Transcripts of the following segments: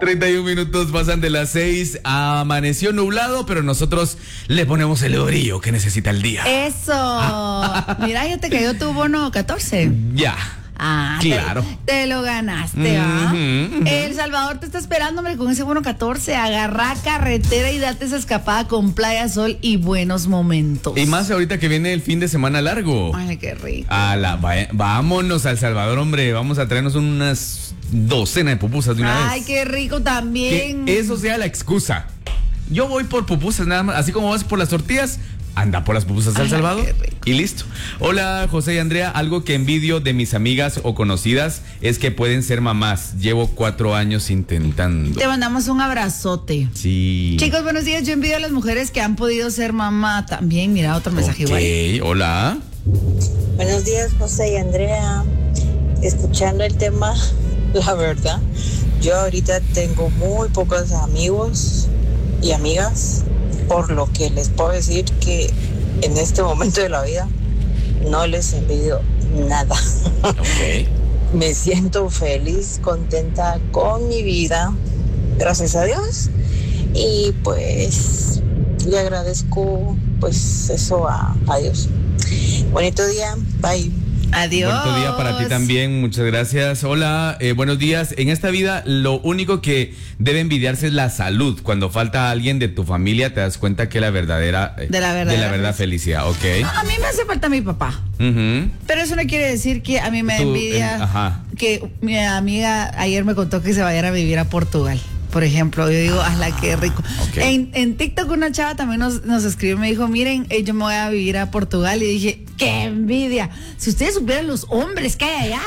31 minutos pasan de las 6. Amaneció nublado, pero nosotros le ponemos el brillo que necesita el día. Eso. Mira, ya te cayó tu bono 14. Ya. Ah, claro. Te lo ganaste, ¿ah? El Salvador te está esperando, hombre, con ese bono 14. Agarrá carretera y date esa escapada con playa, sol y buenos momentos. Y más ahorita que viene el fin de semana largo. Ay, qué rico. Vámonos al Salvador, hombre. Vamos a traernos unas docena de pupusas de una vez. Ay, qué rico también. Que eso sea la excusa. Yo voy por pupusas nada más. Así como vas por las tortillas, anda por las pupusas al Salvador y listo. Hola, José y Andrea. Algo que envidio de mis amigas o conocidas es que pueden ser mamás. Llevo 4 años intentando. Te mandamos un abrazote. Sí. Chicos, buenos días. Yo envidio a las mujeres que han podido ser mamá también. Mira, otro mensaje igual. Hola. Buenos días, José y Andrea. Escuchando el tema, la verdad, yo ahorita tengo muy pocos amigos y amigas, por lo que les puedo decir que en este momento de la vida no les envidio nada. Okay. Me siento feliz, contenta con mi vida, gracias a Dios, y pues le agradezco pues eso a Dios. Bonito día, bye. Adiós. Bonito día para ti también, muchas gracias. Hola, buenos días. En esta vida lo único que debe envidiarse es la salud. Cuando falta alguien de tu familia te das cuenta que de la verdad felicidad, ¿ok? A mí me hace falta mi papá. Pero eso no quiere decir que a mí me envidia que mi amiga ayer me contó que se vayara a vivir a Portugal. Por ejemplo, yo digo, ¡hazla qué rico! Okay. En TikTok una chava también nos escribió y me dijo, miren, yo me voy a vivir a Portugal. Y dije, ¡qué envidia! Si ustedes supieran los hombres que hay allá.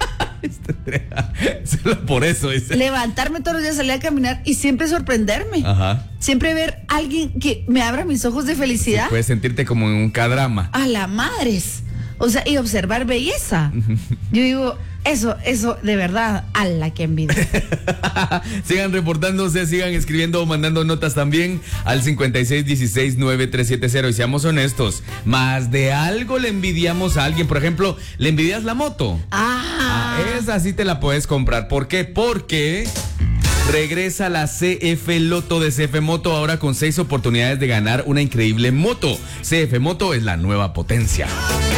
Solo por eso. Levantarme todos los días, salir a caminar y siempre sorprenderme. Siempre ver a alguien que me abra mis ojos de felicidad. Sí, puedes sentirte como en un K-drama. A la madres. O sea, y observar belleza. Yo digo, eso, de verdad, a la que envidia. Sigan reportándose, sigan escribiendo o mandando notas también al 56169370. Y seamos honestos, más de algo le envidiamos a alguien. Por ejemplo, ¿le envidias la moto? Esa sí te la puedes comprar. ¿Por qué? Porque regresa la CF Loto de CF Moto, ahora con 6 oportunidades de ganar una increíble moto. CF Moto es la nueva potencia.